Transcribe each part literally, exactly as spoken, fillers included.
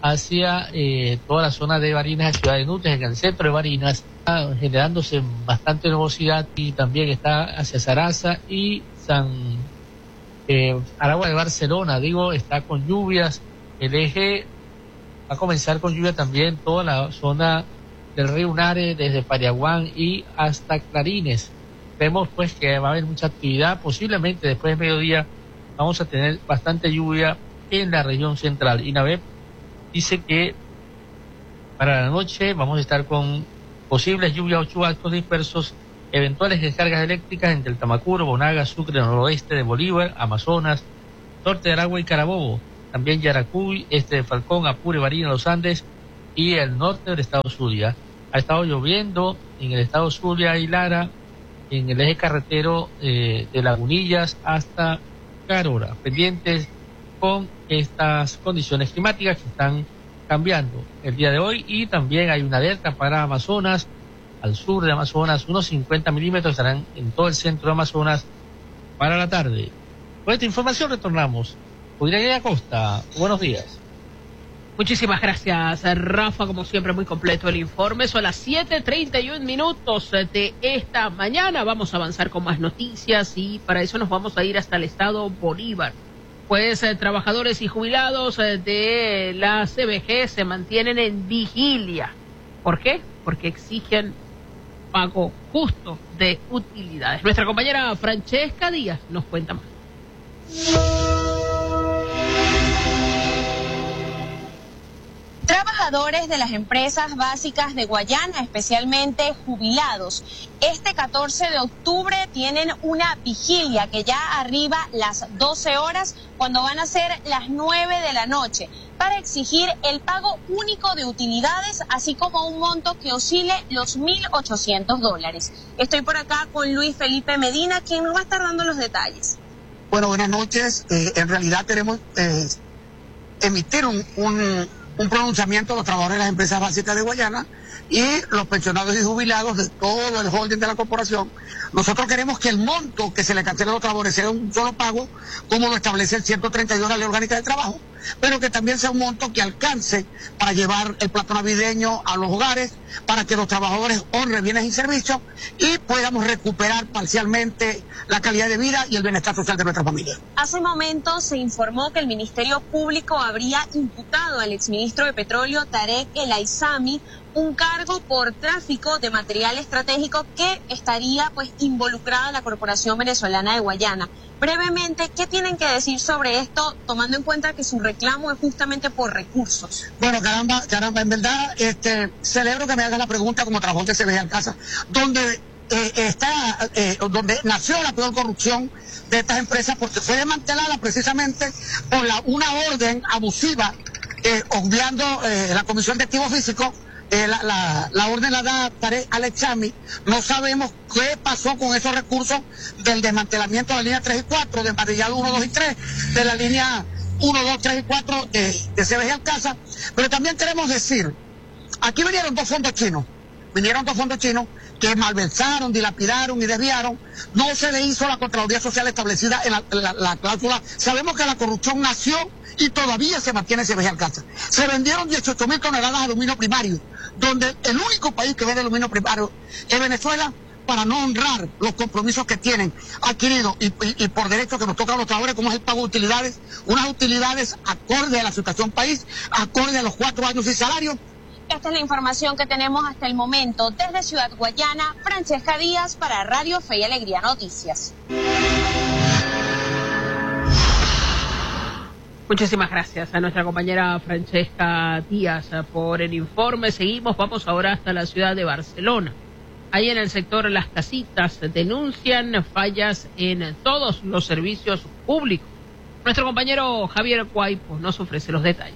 hacia eh, toda la zona de Barinas, Ciudad de Nutres, en el centro de Barinas, está generándose bastante nubosidad, y también está hacia Zaraza y San eh, Aragua de Barcelona, digo, está con lluvias. El eje va a comenzar con lluvia también toda la zona del río Unare, desde Pariaguán y hasta Clarines. Vemos pues que va a haber mucha actividad, posiblemente después de mediodía vamos a tener bastante lluvia en la región central. INAVEP dice que para la noche vamos a estar con posibles lluvias o chubascos dispersos, eventuales descargas eléctricas entre el Tamacuro, Bonaga, Sucre, noroeste de Bolívar, Amazonas, norte de Aragua y Carabobo, también Yaracuy, este de Falcón, Apure, Barinas, Los Andes y el norte del estado Zulia. Ha estado lloviendo en el estado Zulia y Lara, en el eje carretero eh, de Lagunillas hasta Carora, pendientes con estas condiciones climáticas que están cambiando el día de hoy. Y también hay una alerta para Amazonas, al sur de Amazonas, unos cincuenta milímetros estarán en todo el centro de Amazonas para la tarde. Con esta información retornamos. Udiraguey Acosta, buenos días. Muchísimas gracias, Rafa, como siempre muy completo el informe. Son las siete treinta y un minutos de esta mañana. Vamos a avanzar con más noticias y para eso nos vamos a ir hasta el estado Bolívar. Pues eh, trabajadores y jubilados eh, de la C B G se mantienen en vigilia. ¿Por qué? Porque exigen pago justo de utilidades. Nuestra compañera Francesca Díaz nos cuenta más. Trabajadores de las empresas básicas de Guayana, especialmente jubilados, este catorce de octubre tienen una vigilia que ya arriba las doce horas, cuando van a ser las nueve de la noche, para exigir el pago único de utilidades, así como un monto que oscile los mil ochocientos dólares. Estoy por acá con Luis Felipe Medina, quien nos va a estar dando los detalles. Bueno, buenas noches. Eh, en realidad queremos eh, emitir un... un... un pronunciamiento de los trabajadores de las empresas básicas de Guayana y los pensionados y jubilados de todo el holding de la corporación. Nosotros queremos que el monto que se le cancele a los trabajadores sea un solo pago, como lo establece el ciento treinta y dos de la Ley Orgánica del Trabajo, pero que también sea un monto que alcance para llevar el plato navideño a los hogares, para que los trabajadores honren bienes y servicios y podamos recuperar parcialmente la calidad de vida y el bienestar social de nuestra familia. Hace momentos se informó que el Ministerio Público habría imputado al exministro de Petróleo Tarek El Aizami un cargo por tráfico de material estratégico que estaría pues involucrada la Corporación Venezolana de Guayana. Brevemente, ¿qué tienen que decir sobre esto, tomando en cuenta que su reclamo es justamente por recursos? Bueno, caramba, caramba, en verdad, este, celebro que me hagas la pregunta como trabajador de C B G Alcázar, donde eh, está, eh, donde nació la peor corrupción de estas empresas, porque fue desmantelada precisamente por la, una orden abusiva, eh, obviando eh, la Comisión de Activos Físicos. Eh, la, la, la orden la da Tarek El Aizami. No sabemos qué pasó con esos recursos del desmantelamiento de la línea tres y cuatro, de emparrillado uno, dos y tres, de la línea uno, dos, tres y cuatro de, de C B G Alcázar. Pero también queremos decir, aquí vinieron dos fondos chinos, vinieron dos fondos chinos que malversaron, dilapidaron y desviaron. No se le hizo la Contraloría Social establecida en la, la, la cláusula. Sabemos que la corrupción nació y todavía se mantiene en C B G Alcázar. Se vendieron dieciocho mil toneladas de aluminio primario, donde el único país que vende aluminio primario es Venezuela, para no honrar los compromisos que tienen adquiridos y, y, y por derecho que nos toca a los trabajadores, como es el pago de utilidades, unas utilidades acorde a la situación país, acorde a los cuatro años sin salario. Esta es la información que tenemos hasta el momento. Desde Ciudad Guayana, Francesca Díaz para Radio Fe y Alegría Noticias. Muchísimas gracias a nuestra compañera Francesca Díaz por el informe. Seguimos, vamos ahora hasta la ciudad de Barcelona. Ahí en el sector Las Casitas denuncian fallas en todos los servicios públicos. Nuestro compañero Javier Cuaipo nos ofrece los detalles.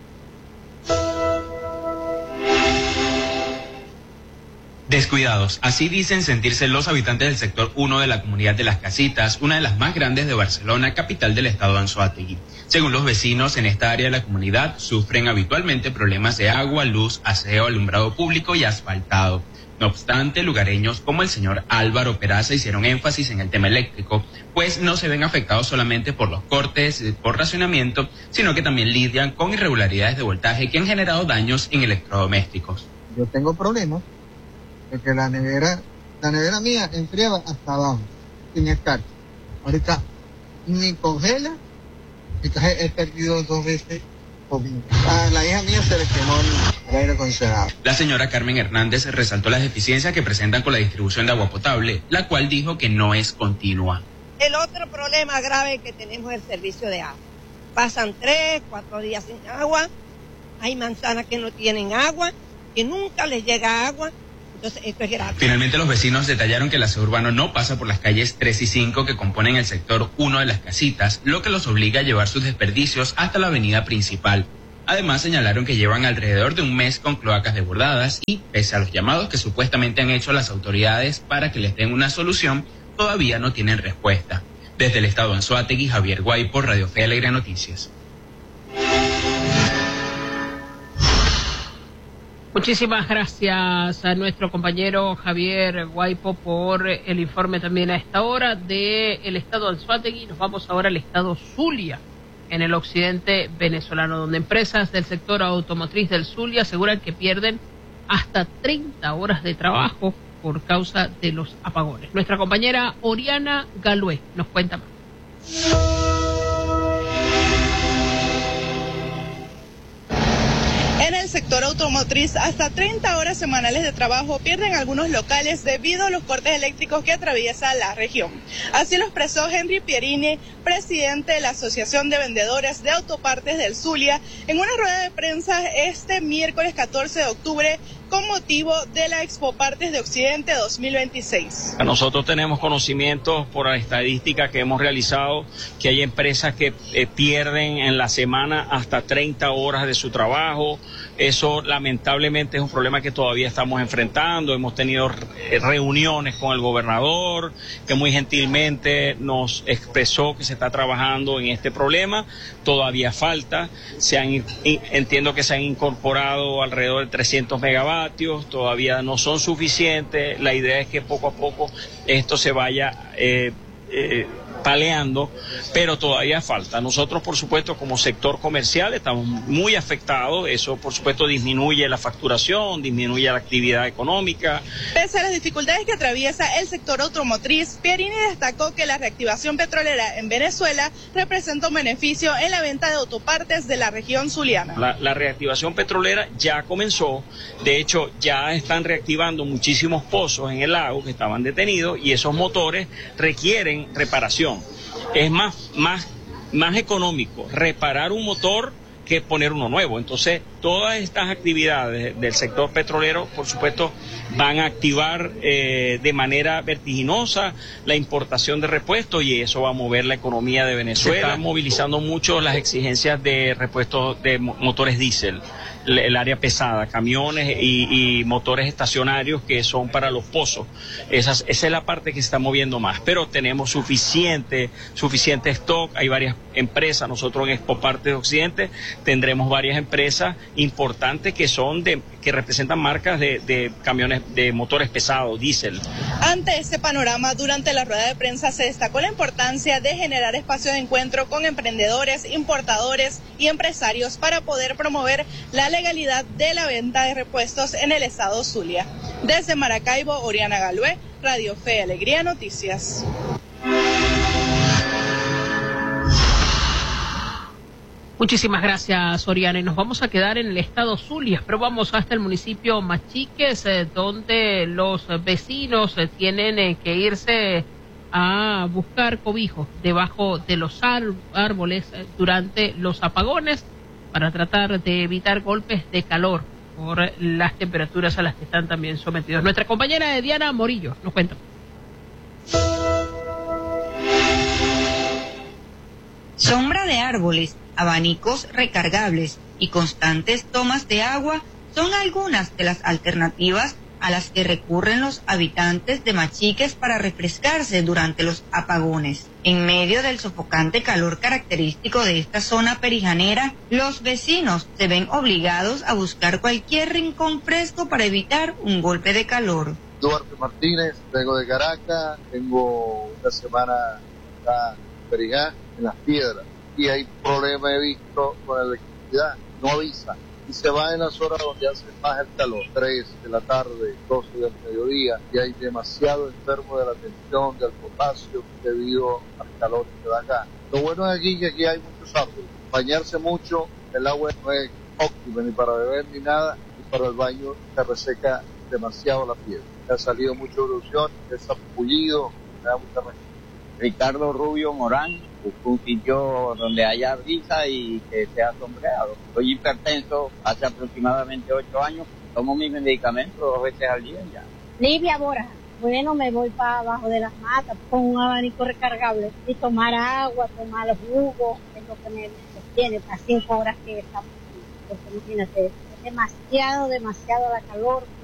Descuidados, así dicen sentirse los habitantes del sector uno de la comunidad de Las Casitas, una de las más grandes de Barcelona, capital del estado de Anzoátegui. Según los vecinos, en esta área de la comunidad sufren habitualmente problemas de agua, luz, aseo, alumbrado público y asfaltado. No obstante, lugareños como el señor Álvaro Peraza hicieron énfasis en el tema eléctrico, pues no se ven afectados solamente por los cortes por racionamiento, sino que también lidian con irregularidades de voltaje que han generado daños en electrodomésticos. Yo tengo problemas de que la nevera, la nevera mía enfriaba hasta abajo, sin estar. Ahorita ni congela, entonces he perdido dos veces. A la hija mía se le quemó el aire acondicionado. La señora Carmen Hernández resaltó las deficiencias que presentan con la distribución de agua potable, la cual dijo que no es continua. El otro problema grave que tenemos es el servicio de agua. Pasan tres, cuatro días sin agua, hay manzanas que no tienen agua, que nunca les llega agua. Entonces, esto es grave. Finalmente, los vecinos detallaron que el aseo urbano no pasa por las calles tres y cinco que componen el sector uno de las casitas, lo que los obliga a llevar sus desperdicios hasta la avenida principal. Además, señalaron que llevan alrededor de un mes con cloacas desbordadas y, pese a los llamados que supuestamente han hecho las autoridades para que les den una solución, todavía no tienen respuesta. Desde el estado de Anzoátegui, Javier Guaypo, Radio Fe Alegre Noticias. Muchísimas gracias a nuestro compañero Javier Guaypo por el informe también a esta hora del estado de Anzoátegui. Nos vamos ahora al estado Zulia, en el occidente venezolano, donde empresas del sector automotriz del Zulia aseguran que pierden hasta treinta horas de trabajo por causa de los apagones. Nuestra compañera Oriana Galué nos cuenta más. En el sector automotriz, hasta treinta horas semanales de trabajo pierden algunos locales debido a los cortes eléctricos que atraviesa la región. Así lo expresó Henry Pierini, presidente de la Asociación de Vendedores de Autopartes del Zulia, en una rueda de prensa este miércoles catorce de octubre con motivo de la Expo Partes de Occidente dos mil veintiséis. Nosotros tenemos conocimiento por la estadística que hemos realizado que hay empresas que eh, pierden en la semana hasta treinta horas de su trabajo. Eso lamentablemente es un problema que todavía estamos enfrentando. Hemos tenido reuniones con el gobernador, que muy gentilmente nos expresó que se está trabajando en este problema. Todavía falta. Se han, entiendo que se han incorporado alrededor de trescientos megavatios. Todavía no son suficientes. La idea es que poco a poco esto se vaya eh, eh, paleando, pero todavía falta. Nosotros, por supuesto, como sector comercial estamos muy afectados. Eso, por supuesto, disminuye la facturación, disminuye la actividad económica. Pese a las dificultades que atraviesa el sector automotriz, Pierini destacó que la reactivación petrolera en Venezuela representa un beneficio en la venta de autopartes de la región zuliana. La, la reactivación petrolera ya comenzó. De hecho, ya están reactivando muchísimos pozos en el lago que estaban detenidos y esos motores requieren reparación. Es más, más, más económico reparar un motor que poner uno nuevo. Entonces, todas estas actividades del sector petrolero, por supuesto, van a activar eh, de manera vertiginosa la importación de repuestos y eso va a mover la economía de Venezuela. Se están movilizando mucho las exigencias de repuestos de motores diésel, el área pesada, camiones y, y motores estacionarios que son para los pozos. Esas, esa es la parte que se está moviendo más, pero tenemos suficiente, suficiente stock. Hay varias empresas, nosotros en Expo Partes de Occidente tendremos varias empresas importantes que son de, que representan marcas de, de camiones, de motores pesados, diésel. Ante este panorama, durante la rueda de prensa se destacó la importancia de generar espacios de encuentro con emprendedores, importadores y empresarios para poder promover la legalidad de la venta de repuestos en el estado Zulia. Desde Maracaibo, Oriana Galué, Radio Fe Alegría Noticias. Muchísimas gracias, Oriana. Y nos vamos a quedar en el estado Zulia, pero vamos hasta el municipio Machiques, eh, donde los vecinos eh, tienen eh, que irse a buscar cobijo debajo de los árboles eh, durante los apagones para tratar de evitar golpes de calor por las temperaturas a las que están también sometidos. Nuestra compañera Diana Morillo nos cuenta. Sombra de árboles, abanicos recargables y constantes tomas de agua son algunas de las alternativas a las que recurren los habitantes de Machiques para refrescarse durante los apagones. En medio del sofocante calor característico de esta zona perijanera, los vecinos se ven obligados a buscar cualquier rincón fresco para evitar un golpe de calor. Duarte Martínez, vengo de Caracas, tengo una semana acá en Perijá, en Las Piedras, y hay problemas, he visto, con la electricidad, no avisa, y se va en las horas donde hace más el calor, tres de la tarde, doce del mediodía, y hay demasiado enfermo de la tensión, del potasio, debido al calor que da acá. Lo bueno es aquí que aquí hay muchos árboles, bañarse mucho, el agua no es óptima ni para beber ni nada, y para el baño se reseca demasiado la piel. Ha salido mucha erupción, es zapullido, me da mucha razón. Ricardo Rubio Morán, busco un sitio donde haya brisa y que sea sombreado. Soy hipertenso hace aproximadamente ocho años, tomo mis medicamentos dos veces al día ya. Livia Bora, bueno, me voy para abajo de las matas con un abanico recargable y tomar agua, tomar jugo, es lo que me sostiene para cinco horas que estamos. Porque imagínate, es demasiado, demasiado la calor.